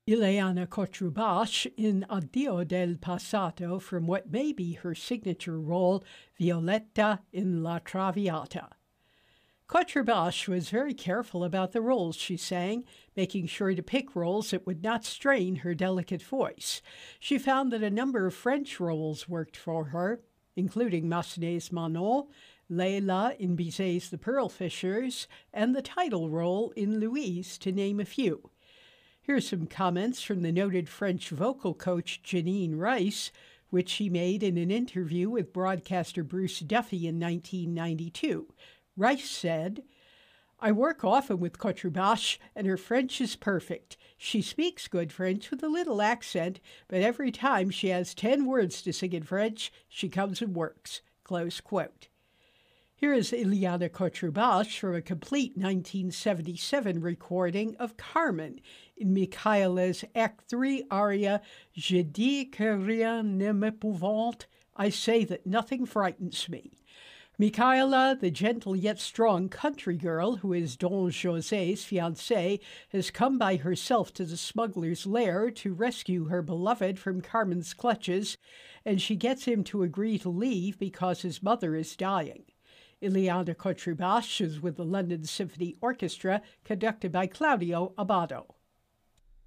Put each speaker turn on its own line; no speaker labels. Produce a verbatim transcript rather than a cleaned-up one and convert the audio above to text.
Ileana Cotrubach in Addio del Passato from what may be her signature role, Violetta in La Traviata. Cotrubach was very careful about the roles she sang, making sure to pick roles that would not strain her delicate voice. She found that a number of French roles worked for her, including Massenet's Manon, Leila in Bizet's The Pearl Fishers, and the title role in Louise, to name a few. Here are some comments from the noted French vocal coach Janine Rice, which she made in an interview with broadcaster Bruce Duffy in nineteen ninety-two. Rice said, "I work often with Cotrubach, and her French is perfect. She speaks good French with a little accent, but every time she has ten words to sing in French, she comes and works." Close quote. Here is Ileana Cotrubach from a complete nineteen seventy-seven recording of Carmen in Michaela's Act three aria, Je dis que rien ne m'épouvante, I say that nothing frightens me. Michaela, the gentle yet strong country girl who is Don José's fiancée, has come by herself to the smuggler's lair to rescue her beloved from Carmen's clutches, and she gets him to agree to leave because his mother is dying. Ileana Cotrubach is with the London Symphony Orchestra, conducted by Claudio Abbado.